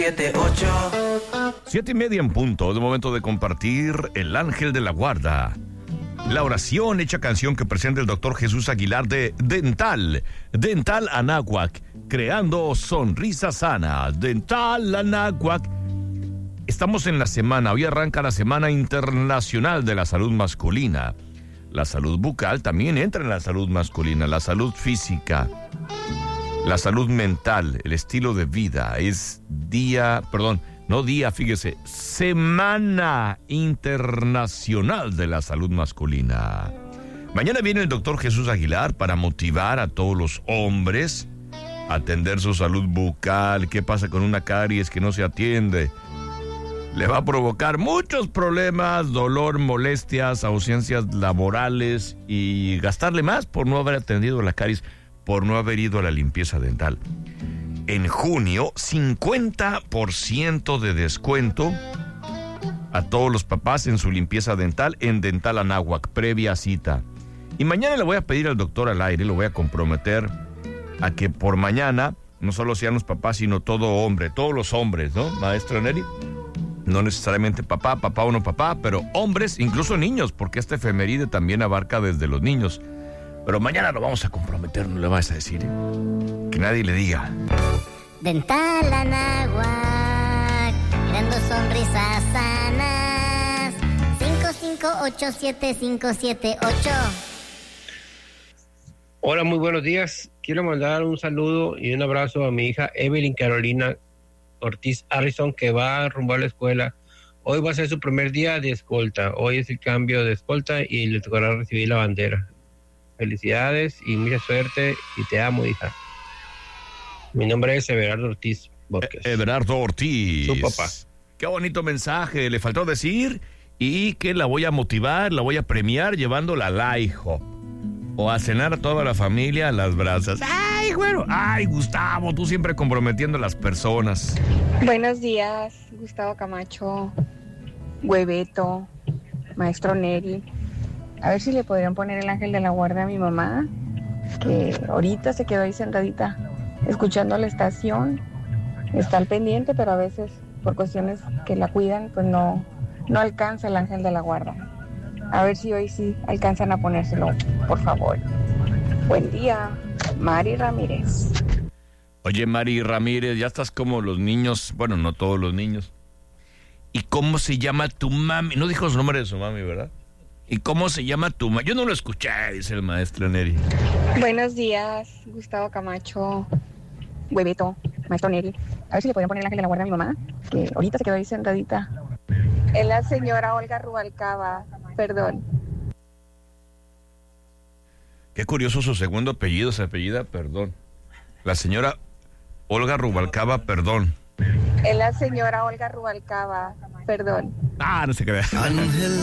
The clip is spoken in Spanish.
7:30 en punto, de momento de compartir El Ángel de la Guarda. La oración hecha canción que presenta el doctor Jesús Aguilar de Dental Anáhuac, creando sonrisas sanas. Dental Anáhuac. Estamos en la semana, hoy arranca la Semana Internacional de la Salud Masculina. La salud bucal también entra en la salud masculina, la salud física, la salud mental, el estilo de vida. Es Semana Internacional de la Salud Masculina. Mañana viene el doctor Jesús Aguilar para motivar a todos los hombres a atender su salud bucal. ¿Qué pasa con una caries que no se atiende? Le va a provocar muchos problemas, dolor, molestias, ausencias laborales y gastarle más por no haber atendido la caries, por no haber ido a la limpieza dental. En junio, 50% de descuento a todos los papás en su limpieza dental en Dental Anáhuac, previa cita. Y mañana le voy a pedir al doctor al aire, lo voy a comprometer a que por mañana no solo sean los papás, sino todo hombre, todos los hombres, ¿no, maestro Neri? No necesariamente papá o no papá, pero hombres, incluso niños, porque esta efeméride también abarca desde los niños. Pero mañana lo vamos a comprometer, no le vas a decir, que nadie le diga. Dental Anáhuac, creando sonrisas sanas. 5587578. Hola, muy buenos días. Quiero mandar un saludo y un abrazo a mi hija Evelyn Carolina Ortiz Harrison, que va rumbo a la escuela. Hoy va a ser su primer día de escolta. Hoy es el cambio de escolta y le tocará recibir la bandera. Felicidades y mucha suerte, y te amo, hija. Mi nombre es Everardo Ortiz Borges. Everardo Ortiz. Su papá. Qué bonito mensaje. Le faltó decir y que la voy a motivar, la voy a premiar llevándola al IHOP. O a cenar a toda la familia a las brasas. ¡Ay, güero! ¡Ay, Gustavo! Tú siempre comprometiendo a las personas. Buenos días, Gustavo Camacho, Hueveto, maestro Neri. A ver si le podrían poner El Ángel de la Guarda a mi mamá, que ahorita se quedó ahí sentadita, escuchando la estación. Está al pendiente, pero a veces, por cuestiones que la cuidan, pues no alcanza El Ángel de la Guarda. A ver si hoy sí alcanzan a ponérselo, por favor. Buen día, Mari Ramírez. Oye, Mari Ramírez, ya estás como los niños, bueno, no todos los niños. ¿Y cómo se llama tu mami? No dijo su nombre de su mami, ¿verdad? ¿Y cómo se llama tu mami? Yo no lo escuché, dice el maestro Neri. Buenos días, Gustavo Camacho, Hueveto, maestro Neri. A ver si le podrían poner El Ángel de la Guarda a mi mamá, que ahorita se quedó ahí sentadita. Es la señora Olga Rubalcaba, perdón. Qué curioso su segundo apellido, se apellida Perdón. La señora Olga Rubalcaba, perdón. Es la señora Olga Rubalcaba, perdón. No se crea.